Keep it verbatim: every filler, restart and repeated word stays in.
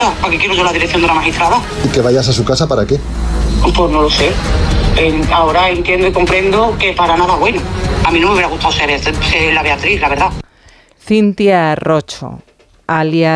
¿Para qué quiero yo la dirección de la magistrada? ¿Y que vayas a su casa para qué? Pues no lo sé. Eh, ahora entiendo y comprendo que para nada bueno. A mí no me hubiera gustado ser, ser la Beatriz, la verdad. Cintia Rocho, alias